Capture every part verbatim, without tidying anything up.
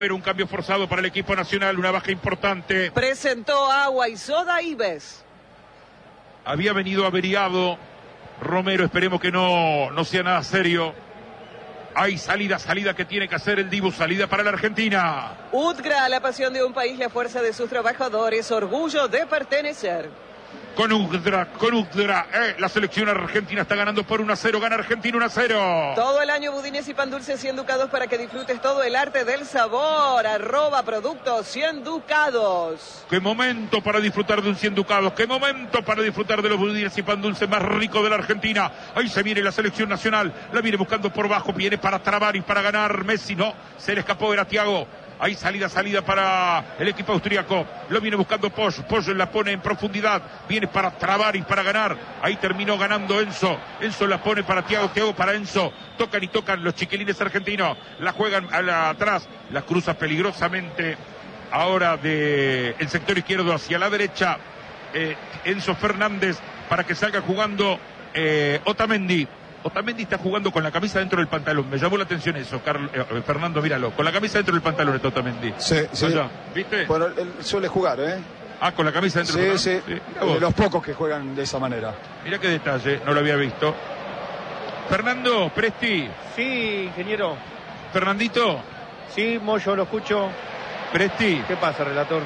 Pero un cambio forzado para el equipo nacional, una baja importante. Presentó agua y soda Ives. Había venido averiado Romero, esperemos que no, no sea nada serio. Hay salida, salida que tiene que hacer el Dibu, salida para la Argentina. Udgra, la pasión de un país, la fuerza de sus trabajadores, orgullo de pertenecer. Con Udgra, con Udgra, eh, la selección argentina está ganando por uno a cero, gana Argentina uno a cero. Todo el año budines y pan dulce cien ducados para que disfrutes todo el arte del sabor. Arroba productos cien ducados. Qué momento para disfrutar de un cien ducados, qué momento para disfrutar de los budines y pan dulce más ricos de la Argentina. Ahí se viene la selección nacional, la viene buscando por bajo, viene para trabar y para ganar. Messi no, se le escapó, era Thiago. Hay salida, salida para el equipo austríaco. Lo viene buscando Posch. Posch la pone en profundidad. Viene para trabar y para ganar. Ahí terminó ganando Enzo. Enzo la pone para Thiago. Thiago para Enzo. Tocan y tocan los chiquilines argentinos. La juegan a la, atrás. La cruza peligrosamente. Ahora de el sector izquierdo hacia la derecha. Eh, Enzo Fernández para que salga jugando eh, Otamendi. Otamendi está jugando con la camisa dentro del pantalón. Me llamó la atención eso, Carlos, eh, Fernando, míralo. Con la camisa dentro del pantalón está Otamendi. Sí, sí. Allá, ¿viste? Bueno, él suele jugar, ¿eh? Ah, con la camisa dentro sí, del sí, pantalón. Sí, sí. De los pocos que juegan de esa manera. Mira qué detalle, no lo había visto. Fernando, Presti. Sí, ingeniero. Fernandito. Sí, Moyo, lo escucho. Presti. ¿Qué pasa, relator?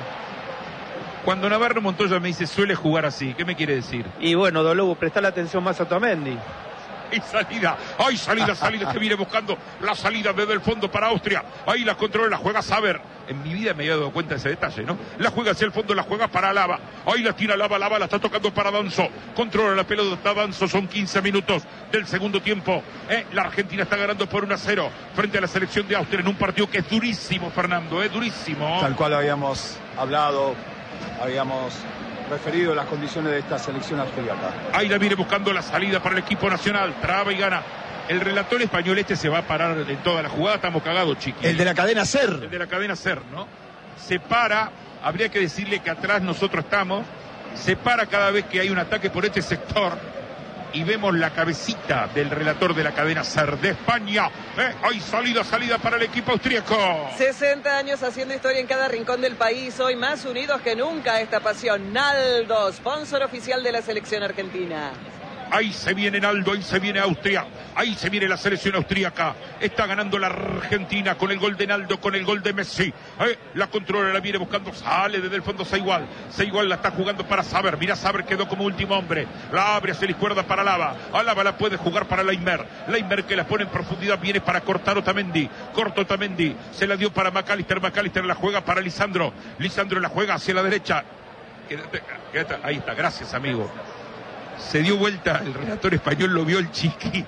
Cuando Navarro Montoya me dice suele jugar así, ¿qué me quiere decir? Y bueno, Dolobu, prestale atención más a Otamendi. Y salida, ay salida, salida que viene buscando la salida desde el fondo para Austria, ahí la controla, la juega Saber, en mi vida me había dado cuenta de ese detalle, ¿no? La juega hacia el fondo, la juega para Lava, ahí la tira Lava, Lava la está tocando para Danzo, controla la pelota Danzo, son quince minutos del segundo tiempo, ¿eh? La Argentina está ganando por uno a cero frente a la selección de Austria en un partido que es durísimo, Fernando, es ¿eh? durísimo. Tal cual habíamos hablado, habíamos referido a las condiciones de esta selección austríaca. Ahí la viene buscando la salida para el equipo nacional, traba y gana. El relator español este se va a parar en toda la jugada, estamos cagados, chiqui. El de la cadena SER. El de la cadena SER, ¿no? Se para, habría que decirle que atrás nosotros estamos, se para cada vez que hay un ataque por este sector y vemos la cabecita del relator de la cadena SER de España. ¿Eh? Hay salida, salida para el equipo austríaco. sesenta años haciendo historia en cada rincón del país, hoy más unidos que nunca esta pasión. Naldo, sponsor oficial de la selección argentina. Ahí se viene Naldo, ahí se viene Austria, ahí se viene la selección austríaca. Está ganando la Argentina con el gol de Naldo, con el gol de Messi. ¿Eh? La controla, la viene buscando, sale desde el fondo Seigual. Seigual la está jugando para Saber. Mira, Saber quedó como último hombre. La abre hacia la izquierda para Lava. A Lava la puede jugar para Leimer. Leimer que la pone en profundidad, viene para cortar Otamendi. Corta Otamendi, se la dio para McAllister. McAllister la juega para Lisandro. Lisandro la juega hacia la derecha. Quédate, quédate. Ahí está, gracias amigo. Se dio vuelta el relator español, lo vio el chiqui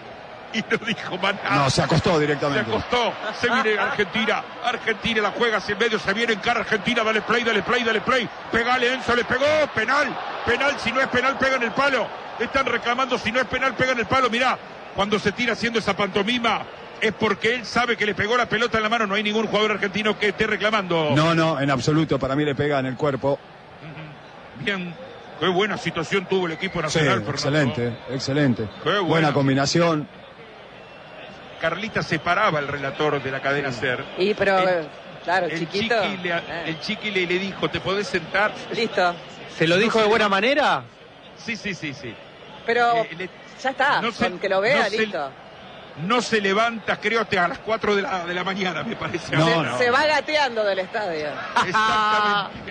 y no dijo más nada. No, se acostó directamente. Se acostó, se viene Argentina, Argentina la juega hacia el medio, se viene en cara Argentina, dale play, dale play, dale play, pegale Enzo, le pegó, penal, penal, si no es penal pega en el palo, están reclamando, si no es penal pega en el palo, mirá, cuando se tira haciendo esa pantomima, es porque él sabe que le pegó la pelota en la mano, no hay ningún jugador argentino que esté reclamando. No, no, en absoluto, para mí le pega en el cuerpo. Bien. Qué buena situación tuvo el equipo nacional, sí, excelente, excelente. Qué buena. buena combinación. Carlita separaba el relator de la cadena SER. Y pero, el, claro, el chiquito. Chiqui le, eh. el chiqui le, le dijo, ¿te podés sentar? Listo. ¿Se lo no dijo se de buena le... manera? Sí, sí, sí, sí. Pero le, le... ya está, no se, con que lo vea, no listo. Se, no se levanta, creo, hasta a las cuatro de la, de la mañana, me parece. No, se, no. se va gateando del estadio. Exactamente.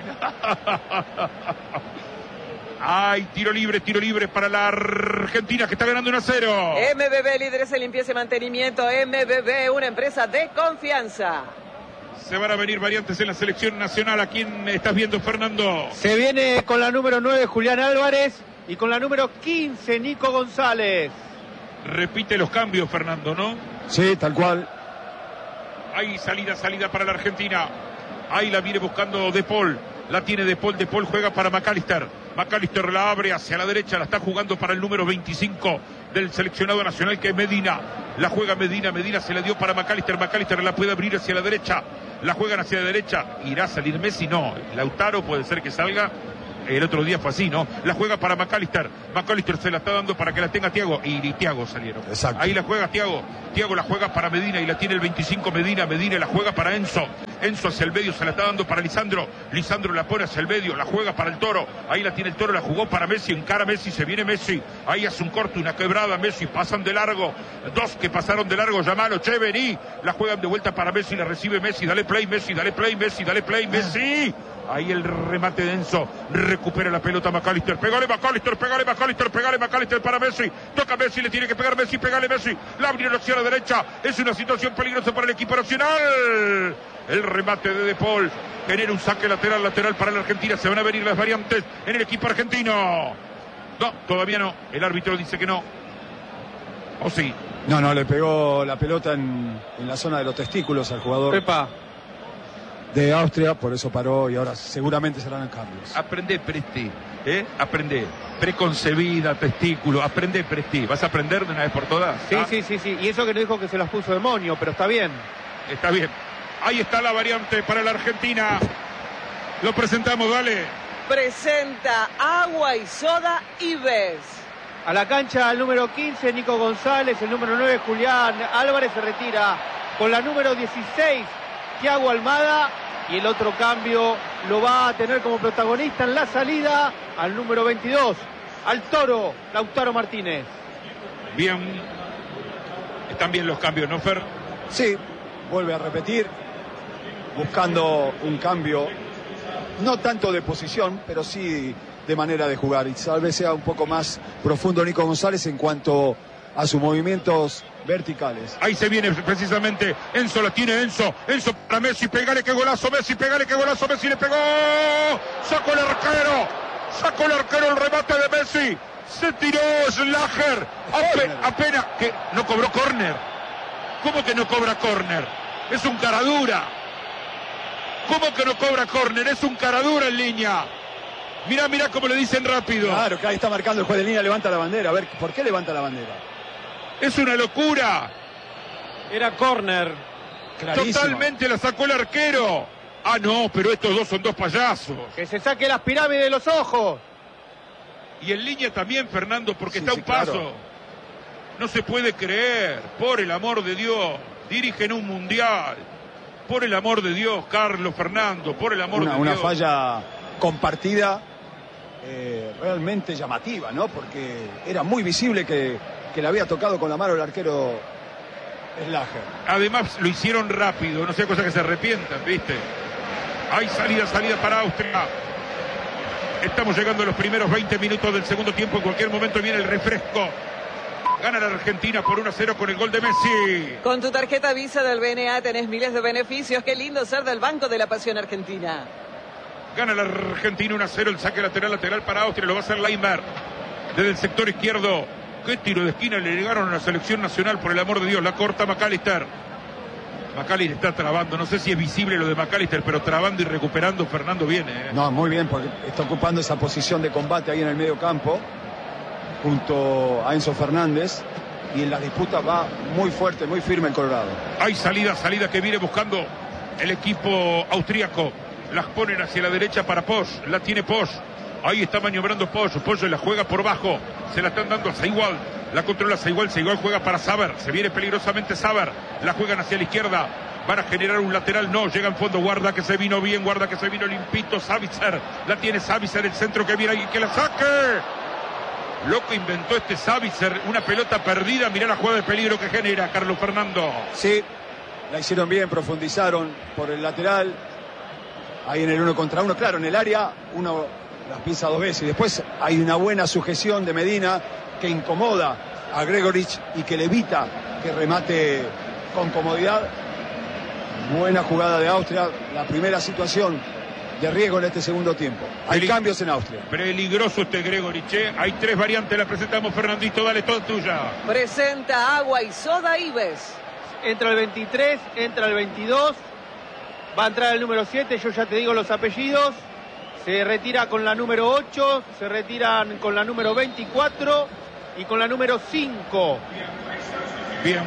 Ay, tiro libre, tiro libre para la Argentina que está ganando uno a cero. M B B, líderes en limpieza y mantenimiento. M B B, una empresa de confianza. Se van a venir variantes en la selección nacional. ¿A quién estás viendo, Fernando? Se viene con la número nueve, Julián Álvarez, y con la número quince, Nico González. Repite los cambios, Fernando, ¿no? Sí, tal cual. Ahí salida, salida para la Argentina. Ahí la viene buscando De Paul. La tiene De Paul, De Paul juega para McAllister. McAllister la abre hacia la derecha, la está jugando para el número veinticinco del seleccionado nacional, que es Medina. La juega Medina, Medina se la dio para McAllister. McAllister la puede abrir hacia la derecha. La juegan hacia la derecha. ¿Irá a salir Messi? No. Lautaro puede ser que salga. el otro día fue así, ¿no? La juega para McAllister. McAllister se la está dando para que la tenga Thiago. Y, y Thiago salieron. Exacto. Ahí la juega Thiago. Thiago la juega para Medina y la tiene el veinticinco Medina. Medina la juega para Enzo. Enzo hacia el medio, se la está dando para Lisandro. Lisandro la pone hacia el medio, la juega para el Toro. Ahí la tiene el Toro, la jugó para Messi. Encara Messi, se viene Messi. Ahí hace un corte, una quebrada. Messi, pasan de largo. Dos que pasaron de largo, llamalo, che, vení. La juegan de vuelta para Messi, la recibe Messi. Dale play, Messi, dale play, Messi, dale play, Messi. Ahí el remate de Enzo. Recupera la pelota McAllister. Pegale McAllister, pegale McAllister, pegale McAllister para Messi. Toca Messi, le tiene que pegar Messi, pegale Messi. La abrió hacia la derecha. Es una situación peligrosa para el equipo nacional. El remate de De Paul genera un saque lateral, lateral para la Argentina. Se van a venir las variantes en el equipo argentino. No, todavía no. El árbitro dice que no. ¿O sí? No, no, le pegó la pelota en, en la zona de los testículos al jugador Pepa. de Austria, por eso paró y ahora seguramente serán cambios. Aprende, Presti, ¿eh? Aprende. Preconcebida, testículo, aprende, Presti. ¿Vas a aprender de una vez por todas? Sí, ¿Ah? sí, sí, sí. Y eso que no dijo que se las puso demonio, pero está bien. Está bien. Ahí está la variante para la Argentina. Lo presentamos, dale. Presenta Agua y Soda Ives. A la cancha el número quince, Nico González. El número nueve, Julián Álvarez, se retira con la número dieciséis, Thiago Almada. Y el otro cambio lo va a tener como protagonista en la salida al número veintidós, al Toro, Lautaro Martínez. Bien. Están bien los cambios, ¿no, Fer? Sí, vuelve a repetir, buscando un cambio, no tanto de posición, pero sí de manera de jugar. Y tal vez sea un poco más profundo Nico González en cuanto a sus movimientos verticales. Ahí se viene precisamente Enzo, la tiene Enzo. Enzo para Messi, pegale que golazo, Messi, pegale que golazo, Messi le pegó. Sacó el arquero, sacó el arquero el remate de Messi. Se tiró Schlager. Ape, apenas que no cobró córner. ¿Cómo que no cobra córner? Es un caradura. ¿Cómo que no cobra córner? Es un caradura en línea. Mirá, mirá cómo le dicen rápido. Claro, que ahí está marcando el juez de línea, levanta la bandera. A ver, ¿por qué levanta la bandera? Es una locura. Era córner. Clarísimo. Totalmente la sacó el arquero. Ah, no, pero estos dos son dos payasos. Que se saque las pirámides de los ojos. Y en línea también, Fernando, porque Sí, está sí, un paso. claro. No se puede creer, por el amor de Dios. Dirigen un mundial. Por el amor de Dios, Carlos, Fernando, por el amor Una, de una Dios. falla compartida eh, realmente llamativa, ¿no? Porque era muy visible que, que le había tocado con la mano el arquero Schlager. Además lo hicieron rápido, no sea cosa que se arrepientan, ¿viste? Hay salida, salida para Austria. Estamos llegando a los primeros veinte minutos del segundo tiempo. En cualquier momento viene el refresco. Gana la Argentina por uno a cero con el gol de Messi. Con tu tarjeta Visa del B N A tenés miles de beneficios. Qué lindo ser del Banco de la Pasión Argentina. Gana la Argentina uno a cero. El saque lateral, lateral para Austria. Lo va a hacer Leimer. Desde el sector izquierdo. Qué tiro de esquina le llegaron a la selección nacional, por el amor de Dios. La corta McAllister. McAllister está trabando. No sé si es visible lo de McAllister, pero trabando y recuperando. Fernando viene. ¿eh? No, muy bien, porque está ocupando esa posición de combate ahí en el medio campo, junto a Enzo Fernández, y en la disputa va muy fuerte, muy firme el Colorado. Hay salida, salida que viene buscando el equipo austríaco. Las ponen hacia la derecha para Posch. La tiene Posch. Ahí está maniobrando Posch. Posch la juega por bajo. Se la están dando a Saigual. La controla Saigual. Saigual juega para Saber. Se viene peligrosamente Saber. La juegan hacia la izquierda. Van a generar un lateral. No, llega en fondo. Guarda que se vino bien. Guarda que se vino limpito. Savitzer. La tiene Savitzer. El centro que viene ahí. Que la saque. Loco inventó este Savitzer. Una pelota perdida. Mirá la jugada de peligro que genera Carlos Fernando. Sí, la hicieron bien, profundizaron por el lateral. Ahí en el uno contra uno. Claro, en el área uno las pisa dos veces. Y después hay una buena sujeción de Medina que incomoda a Gregorich y que le evita que remate con comodidad. Buena jugada de Austria. La primera situación de riesgo en este segundo tiempo. Hay Peli- cambios en Austria. Peligroso este Gregorich, ¿eh? Hay tres variantes, la presentamos, Fernandito, dale, toda tuya. Presenta Agua y Soda Ives. Entra el veintitrés, entra el veintidós. Va a entrar el número siete, yo ya te digo los apellidos. Se retira con la número ocho, se retiran con la número veinticuatro y con la número cinco. Bien.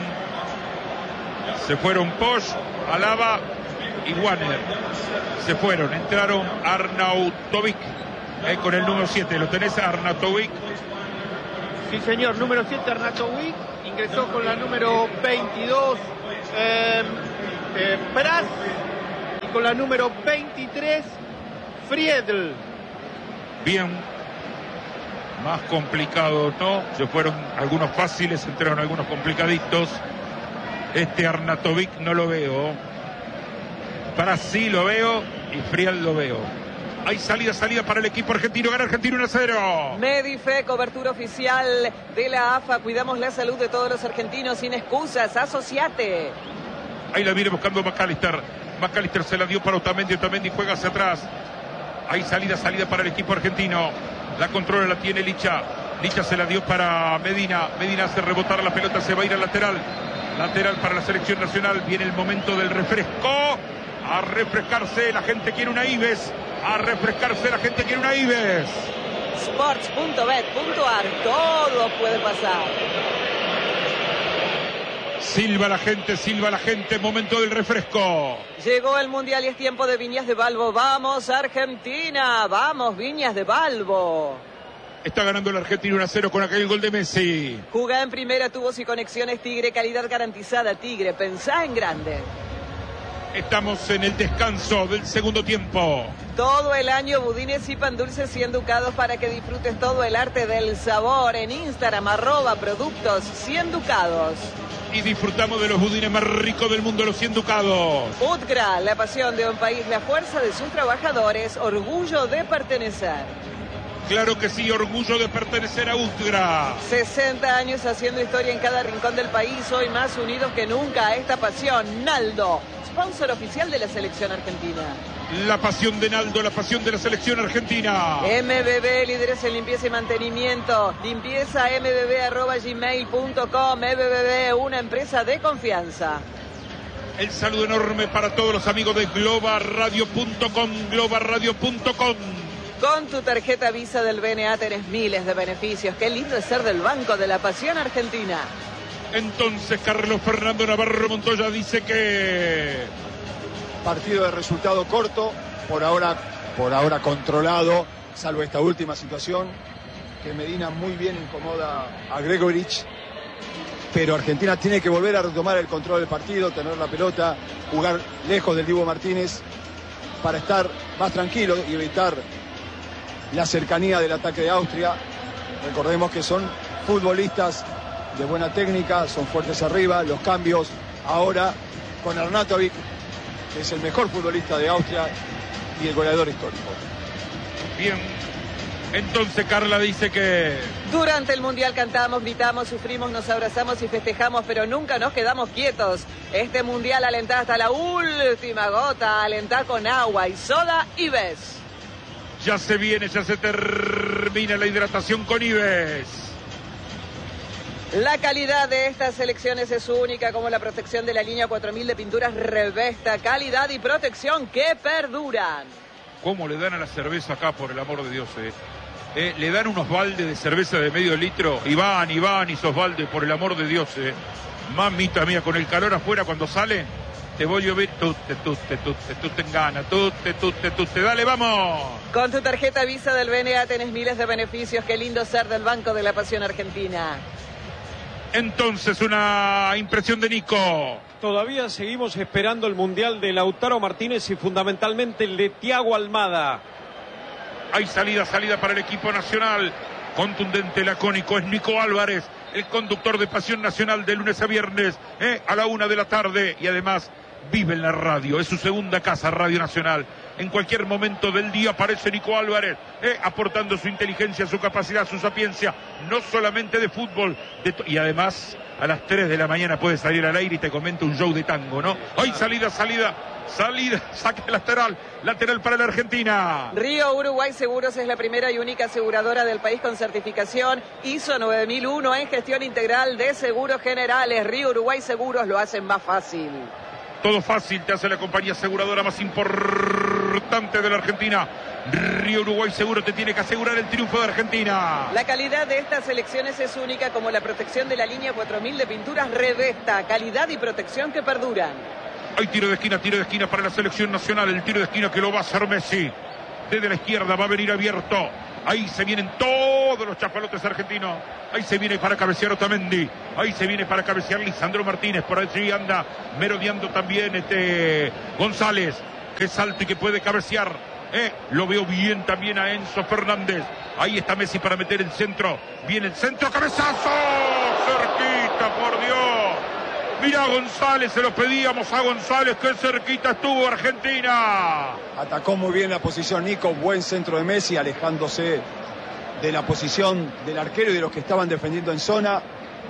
Se fueron Posch, Alaba y Wanner. Se fueron, entraron Arnautovic Eh, con el número siete, ¿lo tenés, Arnautovic? Sí, señor, número siete, Arnautovic. Ingresó con la número veintidós, eh, eh, Braz. Y con la número veintitrés, Friedl. Bien. Más complicado, ¿no? Se fueron algunos fáciles, entraron algunos complicaditos. Este Arnautovic no lo veo. Braz sí lo veo y Friedl lo veo. Hay salida, salida para el equipo argentino. Gana Argentina uno a cero. Medife, cobertura oficial de la A F A. Cuidamos la salud de todos los argentinos sin excusas. Asociate. Ahí la viene buscando McAllister. McAllister se la dio para Otamendi. Otamendi juega hacia atrás. Hay salida, salida para el equipo argentino. La controla, la tiene Licha. Licha se la dio para Medina. Medina hace rebotar la pelota, se va a ir al lateral. Lateral para la selección nacional. Viene el momento del refresco. A refrescarse, la gente quiere una Ives. A refrescarse, la gente quiere una Ives. Sports punto bet punto ar. Todo puede pasar. Silba la gente, silba la gente. Momento del refresco. Llegó el Mundial y es tiempo de Viñas de Balbo. ¡Vamos, Argentina! ¡Vamos, Viñas de Balbo! Está ganando la Argentina uno a cero con aquel gol de Messi. Jugá en primera, tubos y conexiones Tigre. Calidad garantizada, Tigre. Pensá en grande. Estamos en el descanso del segundo tiempo. Todo el año budines y pan dulces y enducados para que disfrutes todo el arte del sabor. En Instagram, arroba productos cien ducados. Y disfrutamos de los budines más ricos del mundo, los cien ducados. Utgra, la pasión de un país, la fuerza de sus trabajadores, orgullo de pertenecer. Claro que sí, orgullo de pertenecer a Utgra. sesenta años haciendo historia en cada rincón del país, hoy más unidos que nunca a esta pasión. Naldo, sponsor oficial de la selección argentina. La pasión de Naldo, la pasión de la selección argentina. M B B, líderes en limpieza y mantenimiento. Limpieza m b b arroba gmail punto com. M B B, una empresa de confianza. El saludo enorme para todos los amigos de global radio punto com, global radio punto com. Con tu tarjeta Visa del B N A tenés miles de beneficios. Qué lindo es ser del Banco de la Pasión Argentina. Entonces Carlos Fernando Navarro Montoya dice que... Partido de resultado corto, por ahora, por ahora controlado, salvo esta última situación, que Medina muy bien incomoda a Gregorich, pero Argentina tiene que volver a retomar el control del partido, tener la pelota, jugar lejos del Dibu Martínez, para estar más tranquilo y evitar la cercanía del ataque de Austria. Recordemos que son futbolistas de buena técnica, son fuertes arriba, los cambios ahora con Arnautovic, que es el mejor futbolista de Austria y el goleador histórico. Bien, entonces Carla dice que... Durante el Mundial cantamos, gritamos, sufrimos, nos abrazamos y festejamos, pero nunca nos quedamos quietos. Este Mundial alentá hasta la última gota, alentá con agua y soda Ives. Ya se viene, ya se termina la hidratación con Ives. La calidad de estas selecciones es única, como la protección de la línea cuatro mil de pinturas Revesta. Calidad y protección que perduran. ¿Cómo le dan a la cerveza acá, por el amor de Dios? Eh? Eh, le dan unos baldes de cerveza de medio litro y van, y van, y esos baldes, por el amor de Dios. Eh. Mamita mía, con el calor afuera cuando sale, te voy a llover. Tutte, tutte, tutte, tutte en gana. Tutte, tutte, tutte. Dale, vamos. Con tu tarjeta Visa del B N A tenés miles de beneficios. Qué lindo ser del Banco de la Pasión Argentina. Entonces, una impresión de Nico. Todavía seguimos esperando el Mundial de Lautaro Martínez y fundamentalmente el de Thiago Almada. Hay salida, salida para el equipo nacional. Contundente, lacónico, es Nico Álvarez, el conductor de Pasión Nacional de lunes a viernes, eh, a la una de la tarde. Y además vive en la radio, es su segunda casa, Radio Nacional. En cualquier momento del día aparece Nico Álvarez, eh, aportando su inteligencia, su capacidad, su sapiencia, no solamente de fútbol, de y además a las tres de la mañana puede salir al aire y te comenta un show de tango, ¿no? Hay salida, salida, salida, saque lateral, lateral para la Argentina. Río Uruguay Seguros es la primera y única aseguradora del país con certificación I S O nueve mil uno en gestión integral de seguros generales. Río Uruguay Seguros lo hacen más fácil. Todo fácil te hace la compañía aseguradora más importante de la Argentina. Río Uruguay Seguro te tiene que asegurar el triunfo de Argentina. La calidad de estas selecciones es única, como la protección de la línea cuatro mil de pinturas Revesta. Calidad y protección que perduran. Hay tiro de esquina, tiro de esquina para la selección nacional. El tiro de esquina que lo va a hacer Messi. desde la izquierda va a venir abierto. Ahí se vienen todos los chapalotes argentinos. Ahí se viene para cabecear Otamendi. Ahí se viene para cabecear Lisandro Martínez. Por allí anda merodeando también este González, que salta y que puede cabecear. Eh, lo veo bien también a Enzo Fernández. Ahí está Messi para meter el centro. Viene el centro, cabezazo. Cerquita, por Dios. Mira a González, se lo pedíamos a González. Qué cerquita estuvo Argentina. Atacó muy bien la posición Nico. Buen centro de Messi, alejándose de la posición del arquero y de los que estaban defendiendo en zona.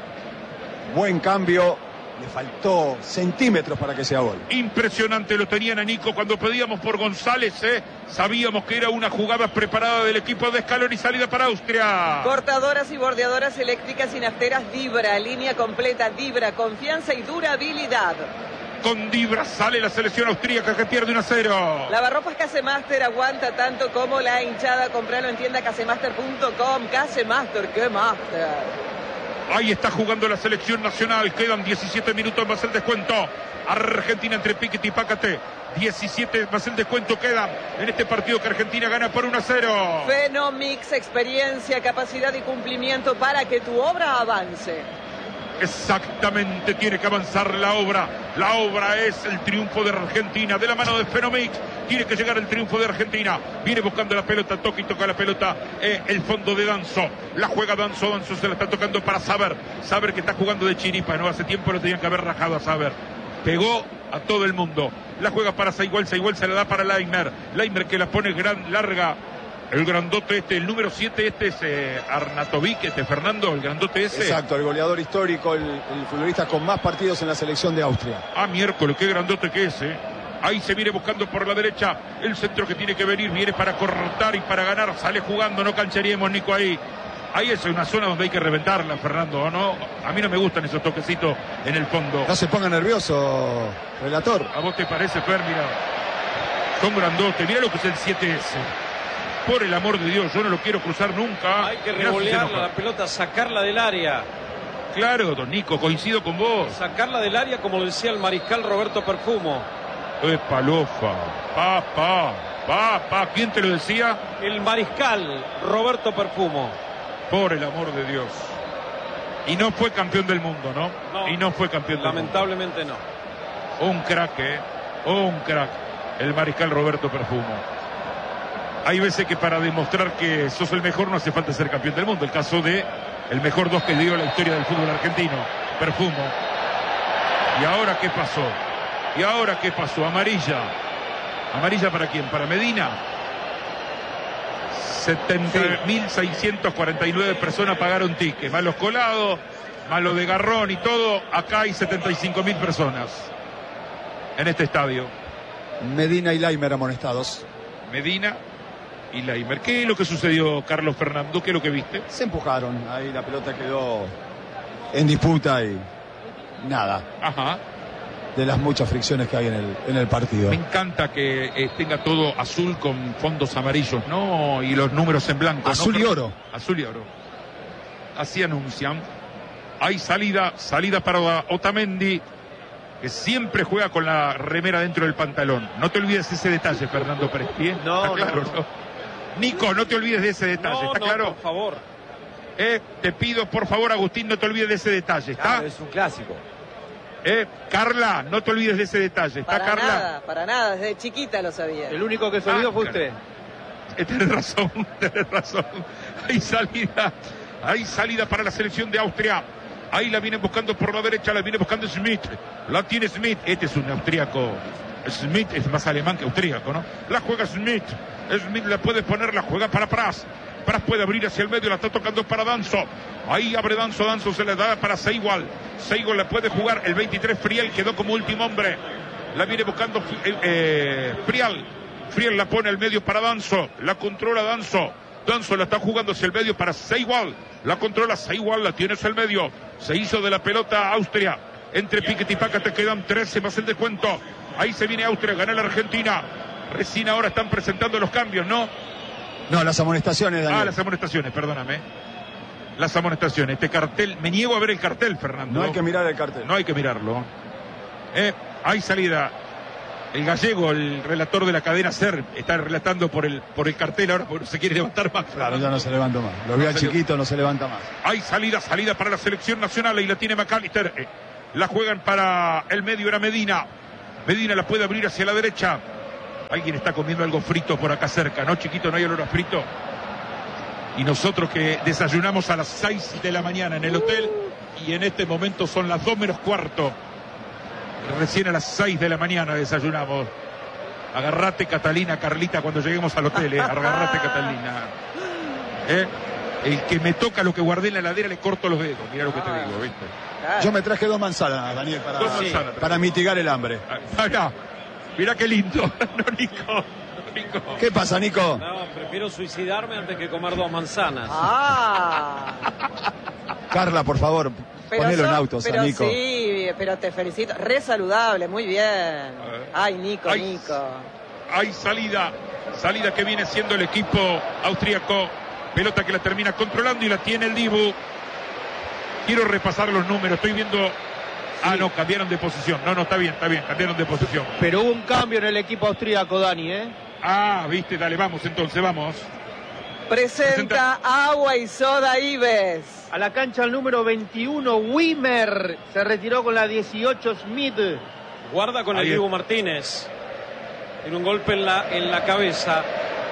Buen cambio. Le faltó centímetros para que sea gol. Impresionante lo tenían a Nico cuando pedíamos por González, ¿eh? Sabíamos que era una jugada preparada del equipo de Scaloni y salida para Austria. Cortadoras y bordeadoras eléctricas y nafteras Dibra, línea completa Dibra, confianza y durabilidad. Con Dibra sale la selección austríaca que pierde uno a cero. Lavarropas Casemaster aguanta tanto como la hinchada. Compralo en tienda casemaster punto com. Casemaster, qué master. Ahí está jugando la selección nacional. Quedan diecisiete minutos más el descuento. Argentina entre Piquet y Pácate. diecisiete más el descuento quedan en este partido que Argentina gana por uno a cero. Fenomix, experiencia, capacidad y cumplimiento para que tu obra avance. Exactamente, tiene que avanzar la obra. La obra es el triunfo de Argentina. De la mano de Fenomix tiene que llegar el triunfo de Argentina. Viene buscando la pelota, toca y toca la pelota. Eh, el fondo de Danzo. La juega Danzo, Danzo se la está tocando para Saber. Saber que está jugando de chiripa, ¿no? Hace tiempo lo tenían que haber rajado a Saber. Pegó a todo el mundo. La juega para Saigual, Saigual se la da para Leimer. Leimer que la pone gran, larga. El grandote este, el número siete, este es eh, Arnatovic, este Fernando, el grandote ese. Exacto, el goleador histórico, el, el futbolista con más partidos en la selección de Austria. Ah, miércoles, qué grandote que es, eh. Ahí se viene buscando por la derecha el centro que tiene que venir, viene para cortar y para ganar, sale jugando, no cancharíamos, Nico, ahí. Ahí es una zona donde hay que reventarla, Fernando, ¿no? A mí no me gustan esos toquecitos en el fondo. No se ponga nervioso, relator. ¿A vos te parece, Fer? Mira, son grandotes, mira lo que es el siete ese. Por el amor de Dios, yo no lo quiero cruzar nunca. Hay que revolearla la pelota, sacarla del área. Claro, don Nico, coincido con vos. Sacarla del área, como lo decía el mariscal Roberto Perfumo. Eh, palofa. Papá, papá, ¿quién te lo decía? El mariscal Roberto Perfumo. Por el amor de Dios. Y no fue campeón del mundo, ¿no? No, y no fue campeón del lamentablemente mundo. no. Un crack, ¿eh? Un crack. El mariscal Roberto Perfumo. Hay veces que para demostrar que sos el mejor no hace falta ser campeón del mundo. El caso de el mejor dos que dio la historia del fútbol argentino, Perfumo. ¿Y ahora qué pasó? ¿Y ahora qué pasó? Amarilla. ¿Amarilla para quién? ¿Para Medina? setenta mil seiscientos cuarenta y nueve personas pagaron ticket. Más los colados, más lo de Garrón y todo. Acá hay setenta y cinco mil personas en este estadio. Medina y Leimer amonestados. Medina y Leimer. ¿Qué es lo que sucedió, Carlos Fernando? ¿Qué es lo que viste? Se empujaron, ahí la pelota quedó en disputa y nada. Ajá. De las muchas fricciones que hay en el, en el partido. Me encanta que eh, tenga todo azul con fondos amarillos, ¿no? Y los números en blanco. Azul ¿no? y oro. Azul y oro. Así anuncian. Hay salida, salida para Otamendi, que siempre juega con la remera dentro del pantalón. No te olvides ese detalle, Fernando Presti, ¿eh? No, ¿Está claro, no. no? Nico, no te olvides de ese detalle, No, ¿está no, claro? por favor. Eh, te pido, por favor, Agustín, no te olvides de ese detalle, ¿está? Claro, es un clásico. Eh, Carla, no te olvides de ese detalle, ¿está, Para Carla? nada, para nada, desde chiquita lo sabía. El único que se olvidó Ah, fue claro. usted. Eh, tenés razón, tenés razón. Hay salida, hay salida para la selección de Austria. Ahí la vienen buscando por la derecha, la viene buscando Smith. La tiene Smith. Este es un austríaco. Smith es más alemán que austríaco, ¿no? La juega Smith. Smith la puede poner, la juega para Pras. Pras puede abrir hacia el medio, la está tocando para Danzo. Ahí abre Danzo, Danzo se le da para Seigual. Seigual la puede jugar, el veintitrés Friel quedó como último hombre. La viene buscando eh, eh, Friel. Friel la pone al medio para Danzo. La controla Danzo. Danzo la está jugando hacia el medio para Seigual. La controla Seigual, la tiene hacia el medio. Se hizo de la pelota Austria. Entre Piquet y Paca te quedan trece más el descuento. Ahí se viene Austria, gana la Argentina. Recién ahora están presentando los cambios, ¿no? No, las amonestaciones, Daniel. Ah, las amonestaciones, perdóname. Las amonestaciones. Este cartel, me niego a ver el cartel, Fernando. No hay que mirar el cartel. No hay que mirarlo. Eh, hay salida. El gallego, el relator de la cadena SER, está relatando por el por el cartel ahora porque no se quiere levantar más. Claro, ya no se levanta más. Lo veo al chiquito, no se levanta más. Hay salida, salida para la selección nacional. Ahí la tiene McAllister. Eh, la juegan para el medio, era Medina. Medina la puede abrir hacia la derecha. Alguien está comiendo algo frito por acá cerca, ¿no, chiquito? ¿No hay olor a frito? Y nosotros que desayunamos a las seis de la mañana en el hotel y en este momento son las dos menos cuarto. Recién a las seis de la mañana desayunamos. Agarrate, Catalina, Carlita, cuando lleguemos al hotel, ¿eh? Agarrate, Catalina. ¿Eh? El que me toca lo que guardé en la heladera le corto los dedos. Mirá lo que te digo, ¿viste? Yo me traje dos manzanas, Daniel, para, Dos manzanas, para mitigar el hambre. Ah, mirá, mirá qué lindo. No, Nico. No, Nico. ¿Qué pasa, Nico? No, prefiero suicidarme antes que comer dos manzanas. Ah. Carla, por favor, Pero ponelo son- en autos pero a Nico. sí, pero te felicito. Re saludable, muy bien. Ay, Nico, Ay. Nico. Hay salida, salida que viene siendo el equipo austríaco. Pelota que la termina controlando y la tiene el Dibu. Quiero repasar los números, estoy viendo... Ah, no, cambiaron de posición. No, no, está bien, está bien, cambiaron de posición. Pero hubo un cambio en el equipo austríaco, Dani, ¿eh? Ah, viste, dale, vamos entonces, vamos. Presenta agua y soda Ives. A la cancha el número veintiuno, Wimmer. Se retiró con la dieciocho, Smith. Guarda con el Ahí es. Dibu Martínez. Tiene un golpe en la, en la cabeza.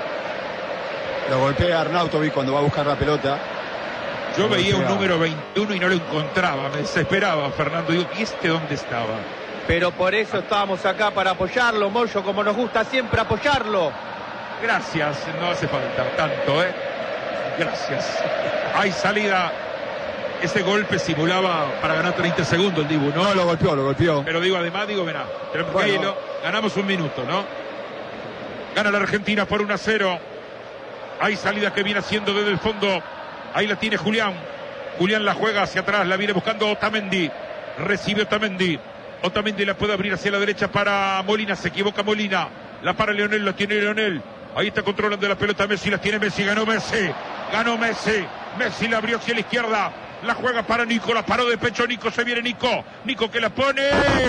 Lo golpea Arnautovic cuando va a buscar la pelota. Yo Lo veía un golpea. número veintiuno y no lo encontraba, me desesperaba, Fernando. Digo, ¿y este dónde estaba? Pero por eso estábamos acá para apoyarlo, Moyo, como nos gusta siempre apoyarlo. Gracias, no hace falta tanto, ¿eh? Gracias. Hay salida. Ese golpe simulaba para ganar treinta segundos el Dibu, ¿no? No, lo golpeó, lo golpeó. Pero digo, además, digo, verá, tranquilo, Bueno. ganamos un minuto, ¿no? Gana la Argentina por uno a cero. Hay salida que viene haciendo desde el fondo. Ahí la tiene Julián. Julián la juega hacia atrás, la viene buscando Otamendi. Recibe Otamendi. Otamendi la puede abrir hacia la derecha para Molina. Se equivoca Molina. La para Leonel, la tiene Leonel. Ahí está controlando la pelota Messi, la tiene Messi, ganó Messi. Ganó Messi. Messi la abrió hacia la izquierda. La juega para Nico, la paró de pecho Nico, se viene Nico. Nico que la pone.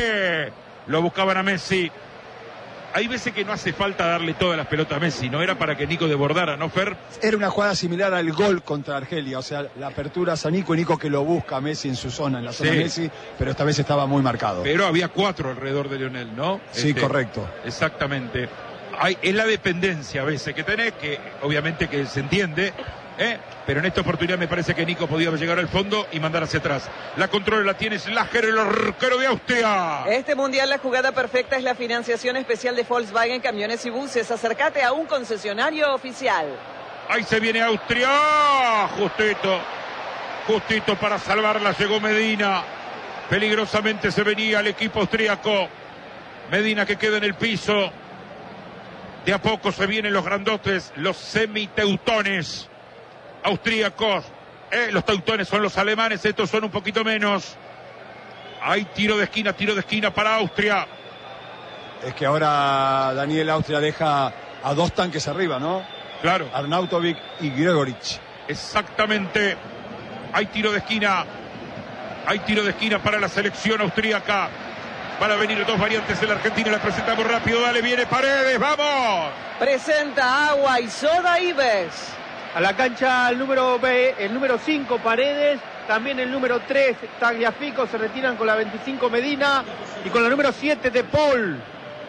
Lo buscaban a Messi. Hay veces que no hace falta darle todas las pelotas a Messi, no era para que Nico desbordara, ¿no, Fer? Era una jugada similar al gol contra Argelia, o sea, la apertura a Nico y Nico que lo busca a Messi en su zona, en la zona Sí. de Messi, pero esta vez estaba muy marcado. Pero había cuatro alrededor de Lionel, ¿no? Sí, correcto. Exactamente. Hay, es la dependencia a veces que tenés, que obviamente que se entiende, ¿eh? Pero en esta oportunidad me parece que Nico podía llegar al fondo y mandar hacia atrás. La controla, la tiene Slager, el arquero de Austria. Este mundial la jugada perfecta es la financiación especial de Volkswagen Camiones y Buses. Acércate a un concesionario oficial. Ahí se viene Austria. Justito. Justito para salvarla. Llegó Medina. Peligrosamente se venía el equipo austríaco. Medina que queda en el piso. De a poco se vienen los grandotes, los semiteutones austríacos. Eh, los teutones son los alemanes, estos son un poquito menos. Hay tiro de esquina, tiro de esquina para Austria. Es que ahora Daniel Austria deja a dos tanques arriba, ¿no? Claro. Arnautovic y Gregorich. Exactamente. Hay tiro de esquina. Hay tiro de esquina para la selección austríaca. Van a venir dos variantes en la Argentina. La presentamos rápido. Dale, viene Paredes. ¡Vamos! Presenta agua y soda Ives. A la cancha el número B, el número cinco, Paredes. También el número tres, Tagliafico. Se retiran con la veinticinco, Medina. Y con la número siete, De Paul.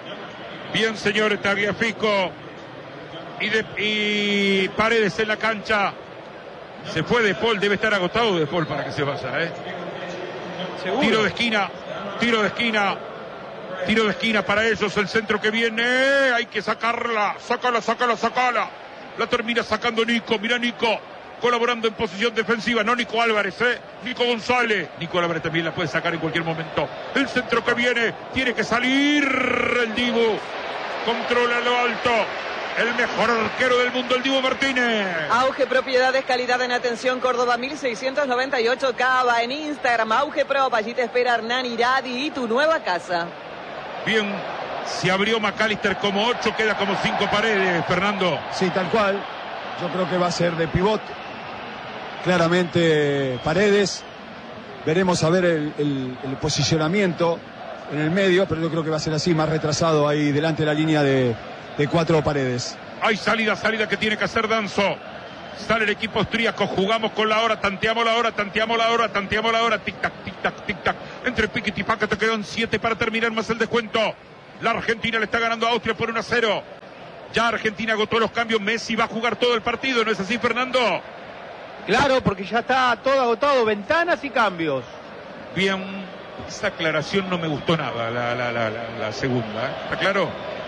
Bien, señores, Tagliafico. Y, de, y Paredes en la cancha. Se fue De Paul. Debe estar agotado De Paul para que se vaya, ¿eh? Seguro. Tiro de esquina. Tiro de esquina. Tiro de esquina para ellos. El centro que viene. Hay que sacarla. Sácala, sácala, sácala. La termina sacando Nico. Mira Nico. Colaborando en posición defensiva. No Nico Álvarez, ¿eh? Nico González. Nico Álvarez también la puede sacar en cualquier momento. El centro que viene. Tiene que salir el Dibu. Controla lo alto. El mejor arquero del mundo, el Dibu Martínez. Auge Propiedades, calidad en atención, Córdoba mil seiscientos noventa y ocho, Cava, en Instagram, Auge Prop, allí te espera Hernán Iradi y tu nueva casa. Bien, se abrió McAllister como ocho, queda como cinco Paredes, Fernando. Sí, tal cual. Yo creo que va a ser de pivot. Claramente Paredes. Veremos a ver el, el, el posicionamiento. en el medio, pero yo creo que va a ser así, más retrasado ahí delante de la línea de, de cuatro paredes. Hay salida, salida que tiene que hacer Danzo. Sale el equipo austríaco, jugamos con la hora, tanteamos la hora, tanteamos la hora, tanteamos la hora, tic-tac, tic-tac, tic-tac. Entre Piquet y Paca te quedan siete para terminar más el descuento. La Argentina le está ganando a Austria por uno a cero. Ya Argentina agotó los cambios, Messi va a jugar todo el partido, ¿no es así, Fernando? Claro, porque ya está todo agotado, ventanas y cambios. Bien, esa aclaración no me gustó nada, la, la, la, la, la segunda, ¿eh? ¿Está claro?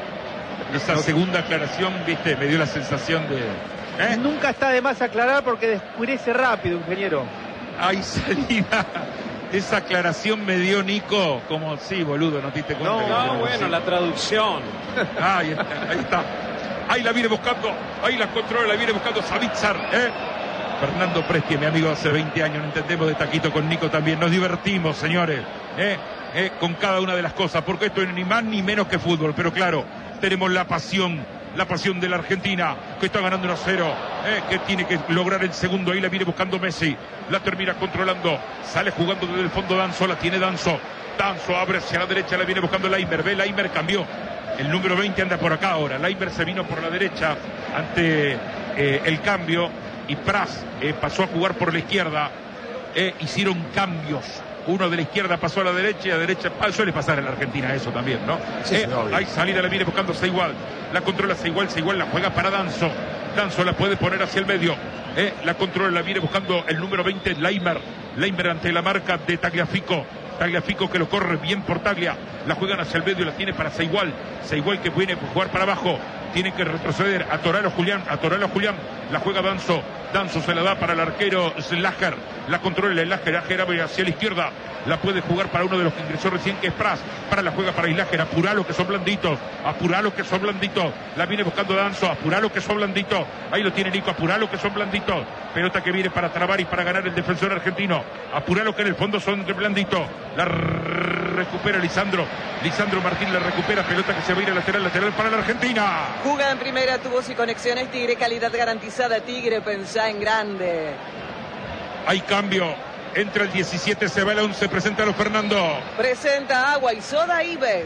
Esa segunda aclaración, viste, me dio la sensación de... ¿Eh? Nunca está de más aclarar porque descurece rápido, ingeniero. Hay salida. Esa aclaración me dio Nico como, sí, boludo, no te diste cuenta. No, que no, no, bueno, sí. la traducción. Ah, ahí está, ahí está. Ahí la viene buscando, ahí la controla, la viene buscando Savitzer, ¿eh? Fernando Presti, mi amigo hace veinte años, no entendemos de taquito con Nico también. Nos divertimos, señores, ¿eh? ¿Eh? Con cada una de las cosas, porque esto es ni más ni menos que fútbol, pero claro, tenemos la pasión. La pasión de la Argentina, que está ganando uno a cero, eh, que tiene que lograr el segundo. Ahí la viene buscando Messi, la termina controlando, sale jugando desde el fondo Danzo, la tiene Danzo. Danzo abre hacia la derecha, la viene buscando Leimer. Ve, Leimer cambió. El número veinte anda por acá ahora. Leimer se vino por la derecha ante eh, el cambio y Pras eh, pasó a jugar por la izquierda. Eh, hicieron cambios. Uno de la izquierda pasó a la derecha y a la derecha suele pasar en la Argentina eso también, ¿no? Sí, eh, sí, hay salida, la viene buscando Seigual, la controla Seigual, Seigual la juega para Danzo, Danzo la puede poner hacia el medio, eh, la controla, la viene buscando el número veinte, Leimer, Leimer ante la marca de Tagliafico, Tagliafico que lo corre bien por Taglia, la juegan hacia el medio, la tiene para Seigual, Seigual que viene a jugar para abajo, tiene que retroceder, atorarlo Julián, atorarlo Julián, la juega Danzo, Danzo se la da para el arquero Slager, la controla el Slager, abre hacia la izquierda, la puede jugar para uno de los que ingresó recién, que es Pras, para la juega para Slager, apuralo que son blanditos, apuralo que son blanditos, la viene buscando Danzo, apuralo que son blanditos, ahí lo tiene Nico, apuralo que son blanditos, pelota que viene para trabar y para ganar el defensor argentino, apuralo que en el fondo son blanditos, la recupera Lisandro, Lisandro Martín la recupera, pelota que se va a ir a lateral, lateral para la Argentina. Juga en primera, tubos y conexiones Tigre, calidad garantizada Tigre, pensá en grande. Hay cambio, entra el diecisiete, se va el once, presenta a los Fernando. Presenta Agua y Soda Ives.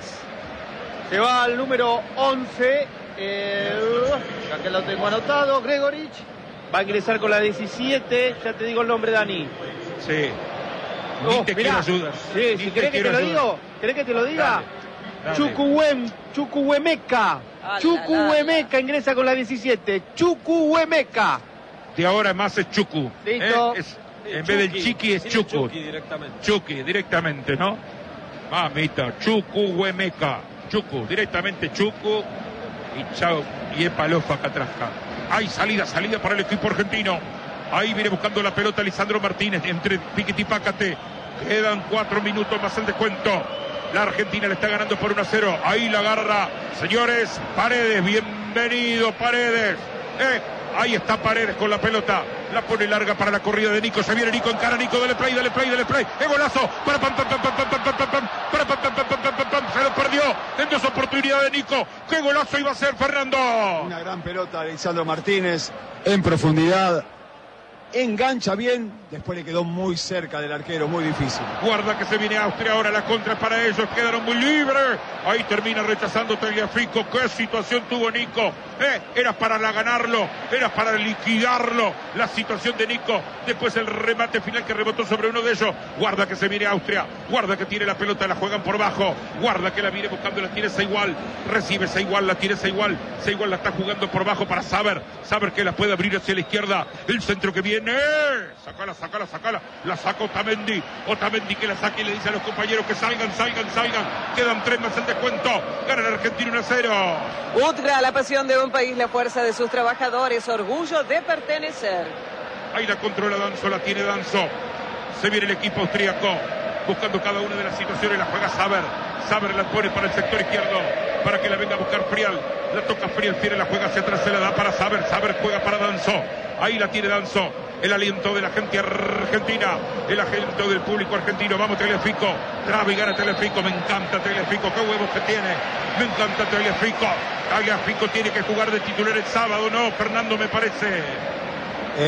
Se va al número once, eh, acá lo tengo anotado, Gregorich. Va a ingresar con la diecisiete, ya te digo el nombre, Dani. Sí. Oh, Ni te mirá. quiero ayudar. Sí, Ni si te querés que te quiero lo ayudar. digo, ¿querés que te lo diga? Dale, dale. Chucuhuem, Chucuhuemeca. Ah, Chucuhuemeca ingresa con la diecisiete. Chucuhuemeca. De ahora en más es Chucu. Listo. ¿Eh? Es- en vez del Chiqui es Dile Chucu. Chucky directamente. Chucky, directamente, ¿no? Mamita, Chucu Huemeca. Chucu, directamente Chucu. Y chao, y Epalofa Catrasca. Hay salida, salida para el equipo argentino. Ahí viene buscando la pelota Lisandro Martínez entre Piquet y Pácate. Quedan cuatro minutos más el descuento. La Argentina le está ganando por uno a cero. Ahí la agarra, señores, Paredes. Bienvenido, Paredes. Eh, ahí está Paredes con la pelota. La pone larga para la corrida de Nico. Se viene Nico en cara. Nico, dale play, dale play, dale play. ¡Es golazo! Para pam, pam, pam, pam, pam, pam, pam, pam, pam, para pam, pam, pam, pam, pam, pam, pam. Se lo perdió en dos oportunidades de Nico. ¡Qué golazo iba a ser, Fernando! Una gran pelota de Lisandro Martínez en profundidad. Engancha bien, después le quedó muy cerca del arquero, muy difícil. Guarda que se viene Austria ahora, la contra para ellos, quedaron muy libres. Ahí termina rechazando Tagliafico. Qué situación tuvo Nico. Eh, era para la ganarlo, era para liquidarlo. La situación de Nico. Después el remate final que rebotó sobre uno de ellos. Guarda que se viene Austria. Guarda que tiene la pelota, la juegan por bajo. Guarda que la viene buscando, la tiene Seigual. Recibe Seigual, la tiene Seigual. Seigual la está jugando por bajo para Saber. Saber que la puede abrir hacia la izquierda. El centro que viene. Sacala, sacala, sacala. La saca Otamendi. Otamendi que la saque y le dice a los compañeros que salgan, salgan, salgan. Quedan tres más el descuento. Gana el Argentina uno a cero. Utra, la pasión de un país, la fuerza de sus trabajadores, orgullo de pertenecer. Ahí la controla Danzo, la tiene Danzo. Se viene el equipo austríaco. Buscando cada una de las situaciones. La juega Saber. Saber la pone para el sector izquierdo. Para que la venga a buscar Frial. La toca Frial, Frial la juega hacia atrás. Se la da para Saber. Saber juega para Danzo. Ahí la tiene Danzo. El aliento de la gente argentina, el aliento del público argentino. Vamos, Tagliafico. Traba y gana Tagliafico. Me encanta Tagliafico. Qué huevos que tiene. Me encanta Tagliafico. Tagliafico tiene que jugar de titular el sábado, ¿no? Fernando, me parece. Eh,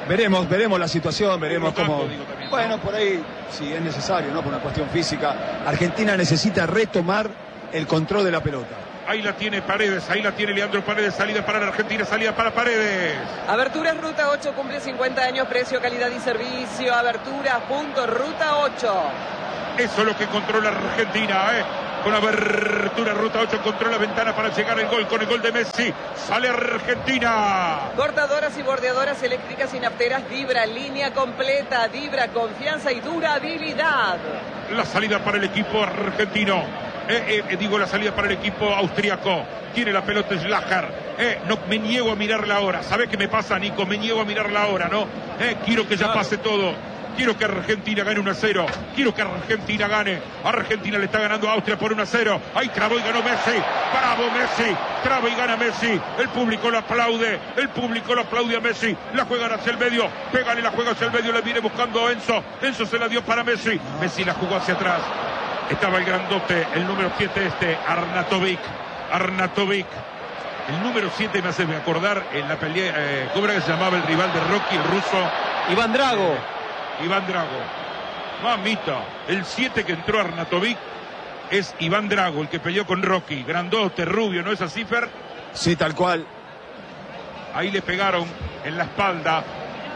Veremos, veremos la situación, veremos rotando, cómo... digo, también, bueno, ¿no? por ahí, si es necesario, ¿no? Por una cuestión física. Argentina necesita retomar el control de la pelota. Ahí la tiene Paredes, ahí la tiene Leandro Paredes, salida para la Argentina, salida para Paredes. Aberturas Ruta ocho cumple cincuenta años, precio, calidad y servicio. Aberturas, punto, Ruta ocho. Eso es lo que controla Argentina, ¿eh? Con abertura, Ruta ocho encontró la ventana para llegar el gol. Con el gol de Messi, sale Argentina. Cortadoras y bordeadoras eléctricas y nafteras Dibra, línea completa. Dibra, confianza y durabilidad. La salida para el equipo argentino. Eh, eh, digo, la salida para el equipo austriaco. Tiene la pelota Schlager. Eh, no, me niego a mirar la hora. ¿Sabes qué me pasa, Nico? Me niego a mirar la hora, ¿no? Eh, quiero que ya Claro. pase todo. Quiero que Argentina gane uno a cero. Quiero que Argentina gane. Argentina le está ganando a Austria por uno a cero. Ahí trabó y ganó Messi. Bravo Messi. Traba y gana Messi. El público lo aplaude. El público lo aplaude a Messi. La juegan hacia el medio. Pégale la juega hacia el medio. La viene buscando Enzo. Enzo se la dio para Messi. Messi la jugó hacia atrás. Estaba el grandote, el número siete este, Arnautovic. Arnautovic. El número siete me hace acordar en la pelea, eh, ¿cómo era que se llamaba el rival de Rocky, el ruso? Iván Drago. Iván Drago. Mamita, el siete que entró Arnautovic es Iván Drago, el que peleó con Rocky. Grandote, rubio, ¿no es así, Fer? Sí, tal cual. Ahí le pegaron en la espalda.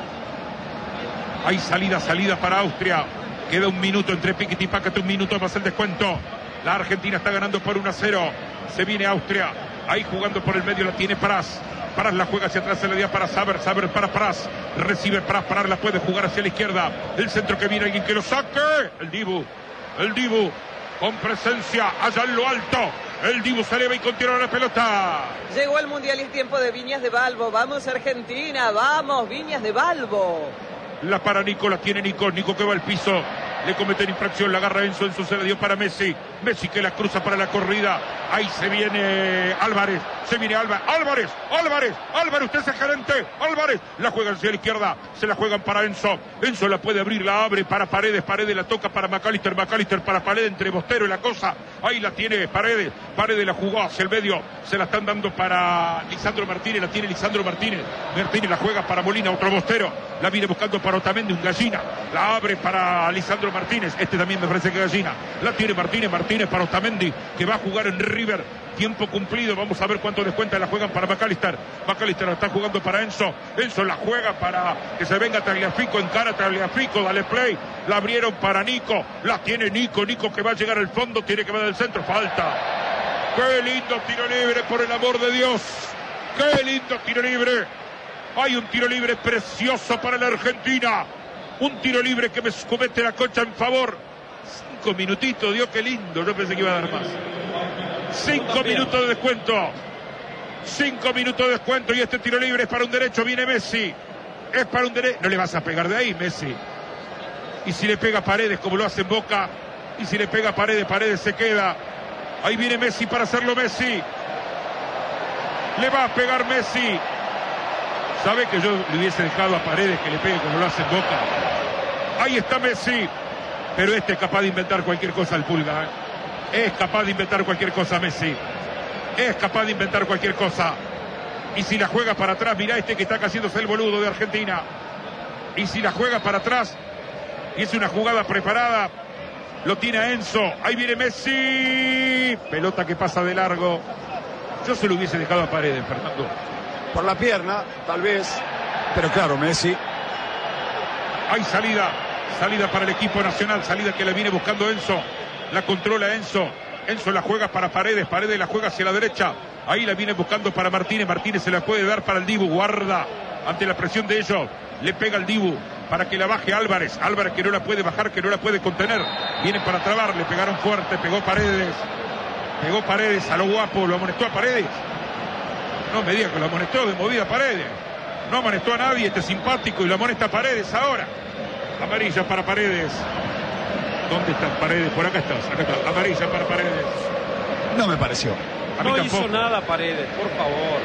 Hay salida, salida para Austria. Queda un minuto entre Piquet y Paquet, un minuto más el descuento. La Argentina está ganando por uno a cero. Se viene Austria. Ahí jugando por el medio la tiene Pras. Pras la juega hacia atrás, se le dio para Saber. Saber para Pras. Recibe Pras, Pras la puede jugar hacia la izquierda. El centro que viene, alguien que lo saque. El Dibu. El Dibu. Con presencia allá en lo alto. El Dibu se eleva y continúa la pelota. Llegó el Mundial y es tiempo de Viñas de Balbo. Vamos Argentina, vamos Viñas de Balbo. La para Nico, la tiene Nico. Nico que va al piso. Le cometen infracción, la agarra Enzo. Enzo se la dio para Messi. Messi que la cruza para la corrida. Ahí se viene Álvarez. Se viene Álvarez. Álvarez, Álvarez, Álvarez. Usted es el gerente. Álvarez. La juegan hacia la izquierda. Se la juegan para Enzo. Enzo la puede abrir, la abre para Paredes. Paredes la toca para McAllister. McAllister para Paredes entre Bostero y la cosa. Ahí la tiene Paredes. Paredes la jugó hacia el medio. Se la están dando para Lisandro Martínez. La tiene Lisandro Martínez. Martínez la juega para Molina. Otro Bostero. La viene buscando para Otamendi. Un Gallina. La abre para Lisandro Martínez. Este también me parece que Gallina. La tiene Martínez. Martínez para Otamendi, que va a jugar en River. Tiempo cumplido. Vamos a ver cuánto descuenta. La juegan para McAllister. McAllister la está jugando para Enzo. Enzo la juega para que se venga Tagliafico. Encara Tagliafico. Dale play. La abrieron para Nico. La tiene Nico. Nico que va a llegar al fondo. Tiene que ver al centro. Falta. Qué lindo tiro libre, por el amor de Dios. Qué lindo tiro libre. Hay un tiro libre precioso para la Argentina. Un tiro libre que me comete la Concha en favor. Cinco minutitos, Dios, qué lindo. Yo pensé que iba a dar más. Cinco minutos de descuento. Cinco minutos de descuento y este tiro libre es para un derecho. Viene Messi. Es para un derecho. No le vas a pegar de ahí, Messi. Y si le pega a Paredes, como lo hace en Boca. Y si le pega a Paredes, Paredes se queda. Ahí viene Messi para hacerlo Messi. Le va a pegar Messi. ¿Sabe que yo le hubiese dejado a Paredes que le pegue como lo hace en Boca? Ahí está Messi. Pero este es capaz de inventar cualquier cosa al Pulga, ¿eh? Es capaz de inventar cualquier cosa Messi. Es capaz de inventar cualquier cosa. Y si la juega para atrás, mirá este que está haciéndose el boludo de Argentina. Y si la juega para atrás, y es una jugada preparada, lo tiene a Enzo. Ahí viene Messi. Pelota que pasa de largo. Yo se lo hubiese dejado a Paredes, Fernando. Por la pierna, tal vez. Pero claro, Messi. Hay salida. Salida para el equipo nacional. Salida que la viene buscando Enzo. La controla Enzo. Enzo la juega para Paredes. Paredes la juega hacia la derecha. Ahí la viene buscando para Martínez. Martínez se la puede dar para el Dibu. Guarda ante la presión de ellos. Le pega al Dibu para que la baje Álvarez. Álvarez que no la puede bajar, que no la puede contener. Viene para trabar. Le pegaron fuerte. Pegó Paredes. Pegó Paredes a lo guapo. Lo amonestó a Paredes. No me diga que lo amonestó de movida a Paredes. No amonestó a nadie. Este simpático y lo amonesta a Paredes ahora. Amarilla para Paredes. ¿Dónde está Paredes? Por acá estás. Acá está. Amarilla para Paredes. No me pareció. A mí No tampoco. hizo nada Paredes, por favor.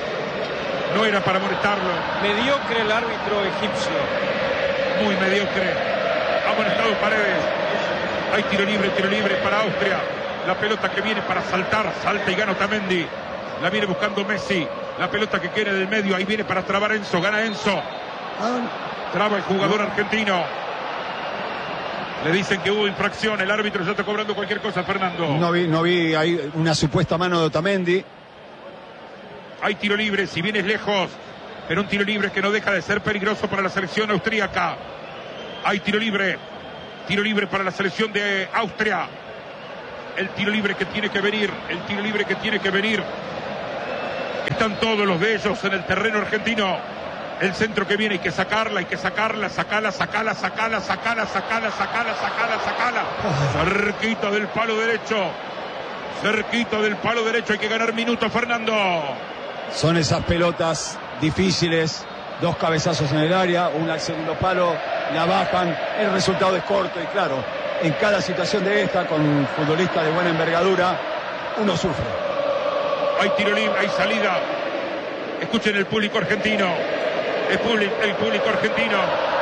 No era para amonestarlo. Mediocre el árbitro egipcio. Muy mediocre. Ha amonestado Paredes. Hay tiro libre, tiro libre para Austria. La pelota que viene para saltar. Salta y gana Otamendi. La viene buscando Messi. La pelota que quiere del medio. Ahí viene para trabar Enzo. Gana Enzo. Traba el jugador argentino. Le dicen que hubo infracción. El árbitro ya está cobrando cualquier cosa, Fernando. No vi, no vi ahí una supuesta mano de Otamendi. Hay tiro libre, si bien es lejos, pero un tiro libre que no deja de ser peligroso para la selección austríaca. Hay tiro libre. Tiro libre para la selección de Austria. El tiro libre que tiene que venir. El tiro libre que tiene que venir. Están todos los de ellos en el terreno argentino. El centro que viene hay que sacarla, hay que sacarla, sacarla, sacarla, sacarla, sacarla, sacarla, sacarla, sacarla, sacarla. Cerquita del palo derecho. Cerquita del palo derecho. Hay que ganar minutos, Fernando. Son esas pelotas difíciles. Dos cabezazos en el área, una al segundo palo, la bajan. El resultado es corto y claro, en cada situación de esta, con futbolistas de buena envergadura, uno sufre. Hay tiro libre, hay salida. Escuchen el público argentino. El público, el público argentino.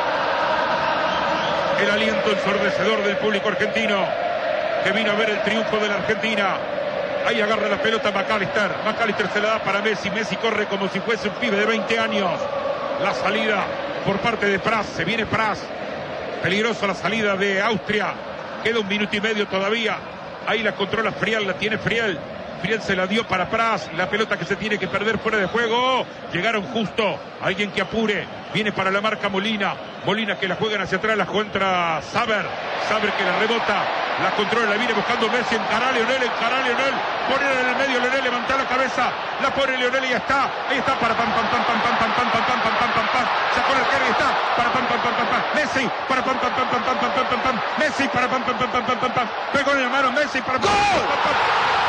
El aliento ensordecedor del público argentino que vino a ver el triunfo de la Argentina. Ahí agarra la pelota McAllister. McAllister se la da para Messi. Messi corre como si fuese un pibe de veinte años. La salida por parte de Pras. Se viene Pras. Peligrosa la salida de Austria. Queda un minuto y medio todavía. Ahí la controla Friel. La tiene Friel. Friel se la dio para Pras. La pelota que se tiene que perder fuera de juego. Llegaron justo. Alguien que apure. Viene para la marca Molina. Molina que la juegan hacia atrás. La contra Saber. Saber que la rebota. La controla. La viene buscando Messi. Encará a Lionel. Encará a Lionel. Poner en el medio. Lionel levanta la cabeza. La pone Lionel y ya está. Ahí está para pam pam pam pam pam pam pam pam pam pam pam pam pam. Sacó el arquero y está. Para pam pam pam pam pam. Messi. Para pam pam pam pam pam pam pam pam. Messi. Para pam pam pam pam pam pam pam. Pegó en la mano Messi. Para pam pam pam pam.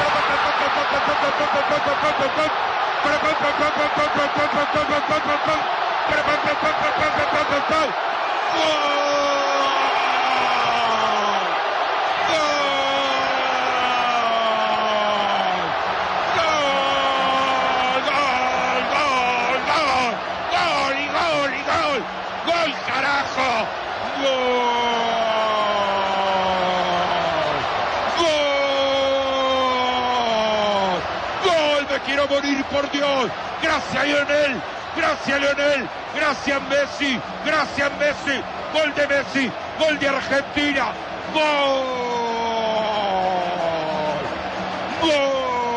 ¡Gol, carajo! Quiero morir, por Dios. Gracias, Lionel. Gracias, Lionel. Gracias, Messi. Gracias, Messi. Gol de Messi. Gol de Argentina. Gol. Gol.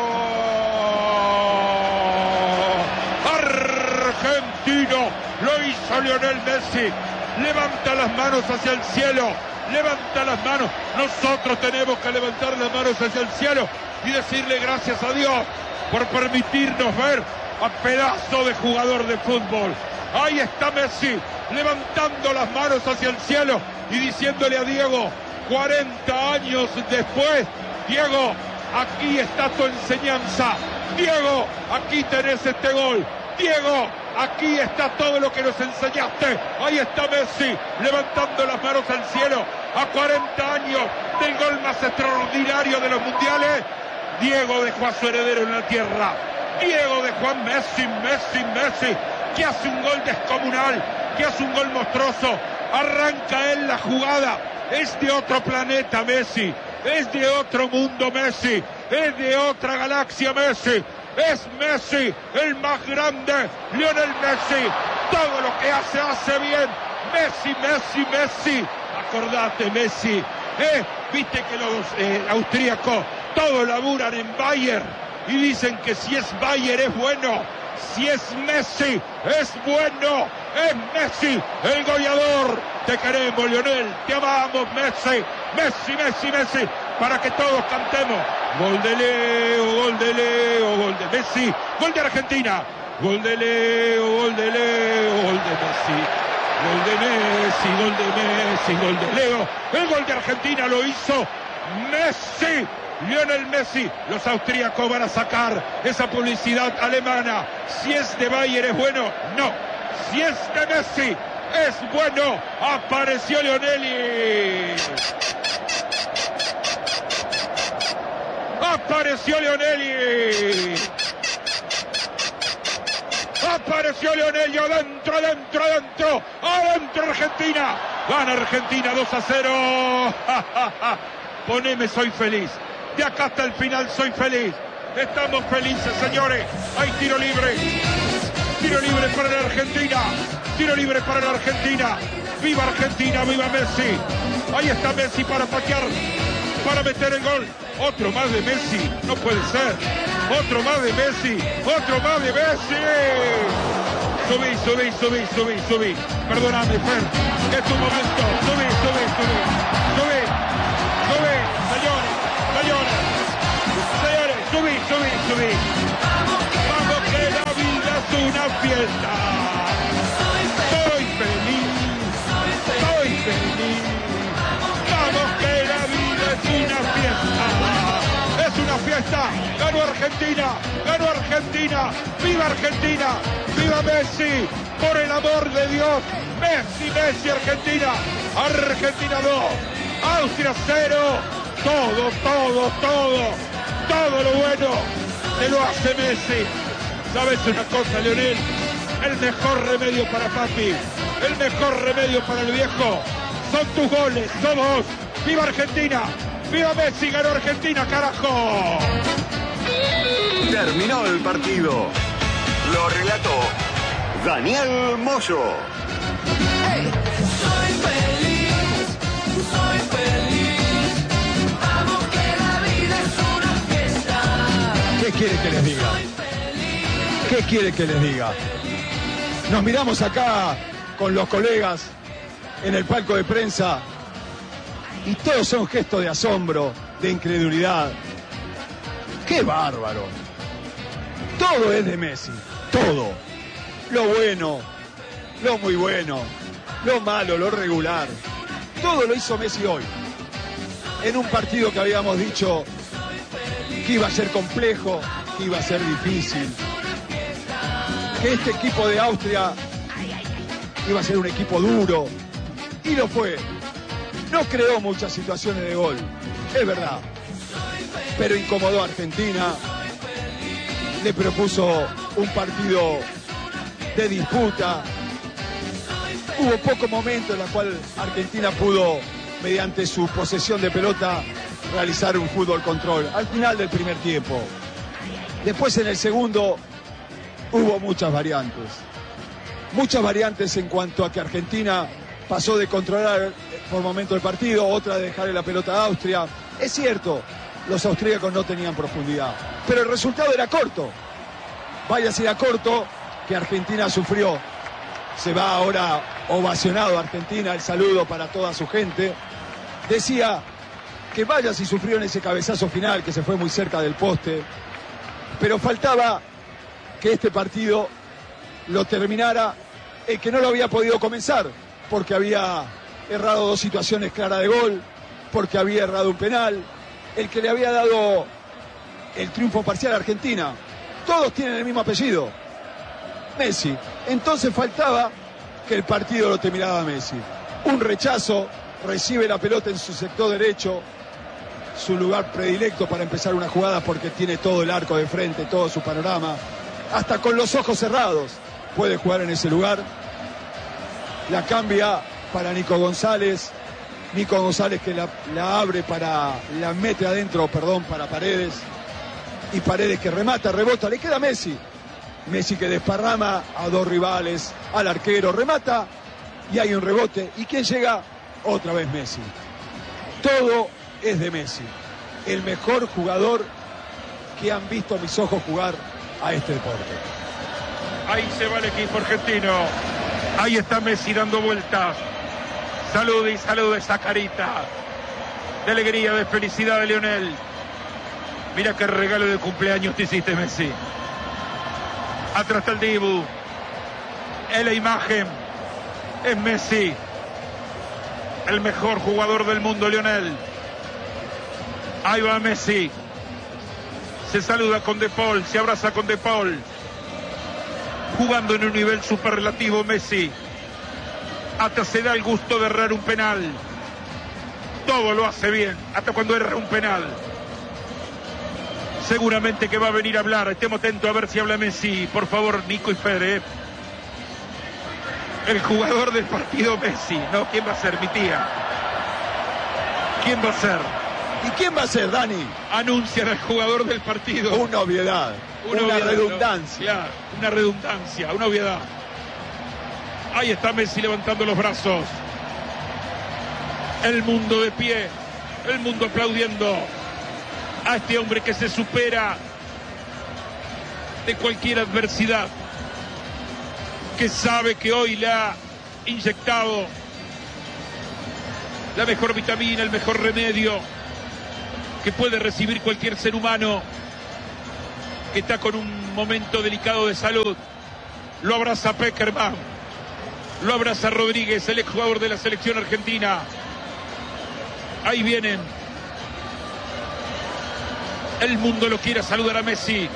Argentino. Lo hizo Lionel Messi. Levanta las manos hacia el cielo. Levanta las manos. Nosotros tenemos que levantar las manos hacia el cielo y decirle gracias a Dios por permitirnos ver a pedazo de jugador de fútbol. Ahí está Messi, levantando las manos hacia el cielo y diciéndole a Diego, cuarenta años después, Diego, aquí está tu enseñanza. Diego, aquí tenés este gol. Diego, aquí está todo lo que nos enseñaste. Ahí está Messi, levantando las manos al cielo a cuarenta años del gol más extraordinario de los mundiales. Diego dejó a su heredero en la tierra. Diego dejó a Messi, Messi, Messi, que hace un gol descomunal, que hace un gol monstruoso. Arranca él la jugada. Es de otro planeta Messi, es de otro mundo Messi, es de otra galaxia Messi. Es Messi, el más grande, Lionel Messi. Todo lo que hace, hace bien. Messi, Messi, Messi. Acordate, Messi. ¿Eh? Viste que los eh, austríacos todos laburan en Bayern y dicen que si es Bayern es bueno, si es Messi es bueno, es Messi el goleador. Te queremos, Lionel, te amamos, Messi, Messi, Messi, Messi, para que todos cantemos. Gol de Leo, gol de Leo, gol de Messi, gol de Argentina, gol de Leo, gol de Leo, gol de Messi. Gol de Messi, gol de Messi, gol de Leo. El gol de Argentina lo hizo Messi, Lionel Messi. Los austríacos van a sacar esa publicidad alemana. Si es de Bayern es bueno, no. Si es de Messi es bueno. Apareció Lionel. Apareció Lionel. Apareció Lionel y adentro, adentro, adentro, adentro Argentina. Gana Argentina dos a cero. Poneme, soy feliz. De acá hasta el final soy feliz. Estamos felices, señores. Hay tiro libre. Tiro libre para la Argentina. Tiro libre para la Argentina. ¡Viva Argentina! ¡Viva Messi! Ahí está Messi para patear, para meter el gol. Otro más de Messi. No puede ser. Otro más de Messi. Otro más de Messi. Subí, subí, subí, subí, subí. Perdóname, Fer. Es tu momento. Subí, subí, subí. Subí. Subí. Señores, señores. Señores, subí, subí, subí. Vamos que la vida es una fiesta. Soy feliz. Soy feliz. Vamos que la vida es una fiesta. Es una fiesta. Ganó Argentina. Ganó Argentina. ¡Viva Argentina! ¡Viva Messi! Por el amor de Dios. Messi, Messi, Argentina. Argentina dos. Austria cero. Todo, todo, todo. Todo lo bueno se lo hace Messi. ¿Sabes una cosa, Lionel? El mejor remedio para papi, el mejor remedio para el viejo, son tus goles, son vos. ¡Viva Argentina! ¡Viva Messi! ¡Ganó Argentina, carajo! Terminó el partido. Lo relató Daniel Moyo. Hey, soy feliz, soy feliz. Vamos que la vida es una fiesta. ¿Qué quiere que les diga? ¿Qué quiere que les diga? Nos miramos acá con los colegas en el palco de prensa y todos son gestos de asombro, de incredulidad. ¡Qué bárbaro! Todo es de Messi, todo. Lo bueno, lo muy bueno, lo malo, lo regular. Todo lo hizo Messi hoy. En un partido que habíamos dicho que iba a ser complejo, que iba a ser difícil. Que este equipo de Austria iba a ser un equipo duro. Y lo fue. No creó muchas situaciones de gol, es verdad. Pero incomodó a Argentina. Le propuso un partido de disputa. Hubo poco momento en el cual Argentina pudo, mediante su posesión de pelota, realizar un fútbol control. Al final del primer tiempo. Después en el segundo hubo muchas variantes. Muchas variantes en cuanto a que Argentina pasó de controlar por momentos el partido, otra de dejarle la pelota a Austria. Es cierto, los austríacos no tenían profundidad, pero el resultado era corto. Vaya si era corto, que Argentina sufrió. Se va ahora ovacionado Argentina, el saludo para toda su gente. Decía que vaya si sufrió en ese cabezazo final, que se fue muy cerca del poste, pero faltaba que este partido lo terminara el que no lo había podido comenzar, porque había errado dos situaciones claras de gol, porque había errado un penal, el que le había dado el triunfo parcial a Argentina. Todos tienen el mismo apellido, Messi. Entonces faltaba que el partido lo terminara Messi. Un rechazo, recibe la pelota en su sector derecho, su lugar predilecto para empezar una jugada porque tiene todo el arco de frente, todo su panorama. Hasta con los ojos cerrados puede jugar en ese lugar. La cambia para Nico González. Nico González que la, la abre para, la mete adentro, perdón, para Paredes. Y Paredes que remata, rebota, le queda Messi. Messi que desparrama a dos rivales, al arquero, remata y hay un rebote. ¿Y quién llega? Otra vez Messi. Todo es de Messi. El mejor jugador que han visto mis ojos jugar a este deporte. Ahí se va el equipo argentino. Ahí está Messi dando vueltas. Salude y salude esa carita de alegría, de felicidad de Lionel. Mira qué regalo de cumpleaños te hiciste, Messi. Atrás está el Dibu. En la imagen es Messi. El mejor jugador del mundo, Lionel. Ahí va Messi. Se saluda con De Paul, se abraza con De Paul. Jugando en un nivel superlativo Messi. Hasta se da el gusto de errar un penal. Todo lo hace bien, hasta cuando erra un penal. Seguramente que va a venir a hablar. Estemos atentos a ver si habla Messi. Por favor, Nico y Fede. El jugador del partido Messi. No, ¿quién va a ser? Mi tía. ¿Quién va a ser? ¿Y quién va a ser, Dani? Anuncian al jugador del partido. Una obviedad. Una, una obviedad, redundancia. Claro, una redundancia, una obviedad. Ahí está Messi levantando los brazos. El mundo de pie. El mundo aplaudiendo a este hombre que se supera de cualquier adversidad. Que sabe que hoy le ha inyectado la mejor vitamina, el mejor remedio que puede recibir cualquier ser humano que está con un momento delicado de salud. Lo abraza Peckerman, lo abraza Rodríguez, el exjugador de la selección argentina. Ahí vienen. El mundo lo quiere saludar a Messi.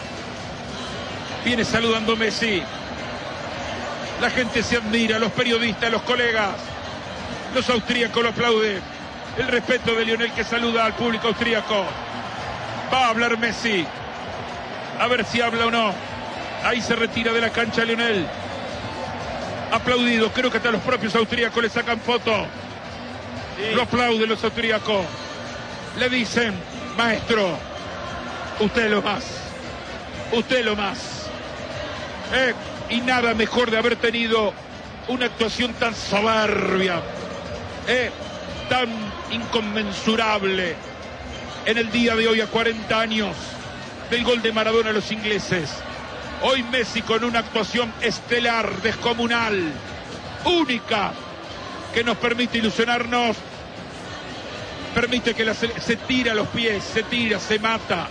Viene saludando Messi. La gente se admira, los periodistas, los colegas, los austríacos lo aplauden. El respeto de Lionel que saluda al público austríaco. Va a hablar Messi. A ver si habla o no. Ahí se retira de la cancha Lionel. Aplaudido. Creo que hasta los propios austríacos le sacan foto. Sí. Lo aplauden los austríacos. Le dicen, maestro, usted lo más. Usted lo más. Eh, y nada mejor de haber tenido una actuación tan soberbia. Eh, tan inconmensurable en el día de hoy a cuarenta años del gol de Maradona a los ingleses. Hoy Messi con una actuación estelar, descomunal, única, que nos permite ilusionarnos, permite que la se, se tira a los pies, se tira, se mata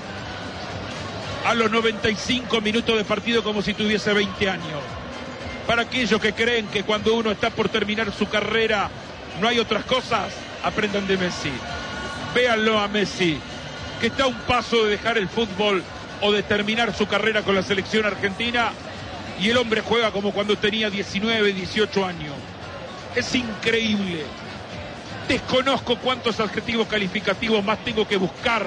a los noventa y cinco minutos de partido como si tuviese veinte años. Para aquellos que creen que cuando uno está por terminar su carrera no hay otras cosas, aprendan de Messi. Véanlo a Messi, que está a un paso de dejar el fútbol o de terminar su carrera con la selección argentina, y el hombre juega como cuando tenía diecinueve, dieciocho años. Es increíble. Desconozco cuántos adjetivos calificativos más tengo que buscar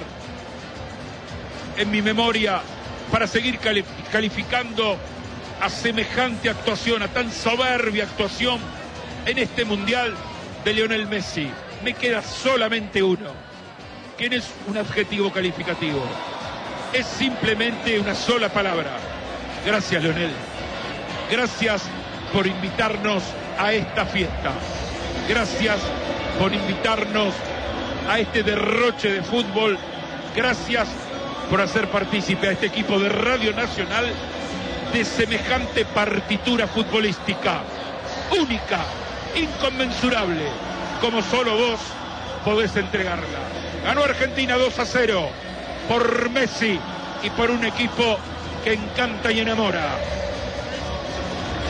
en mi memoria para seguir calificando a semejante actuación, a tan soberbia actuación en este mundial de Lionel Messi. Me queda solamente uno, que no es un adjetivo calificativo, es simplemente una sola palabra. Gracias, Lionel. Gracias por invitarnos a esta fiesta. Gracias por invitarnos a este derroche de fútbol. Gracias por hacer partícipe a este equipo de Radio Nacional de semejante partitura futbolística, única, inconmensurable, como solo vos podés entregarla. Ganó Argentina dos a cero por Messi y por un equipo que encanta y enamora.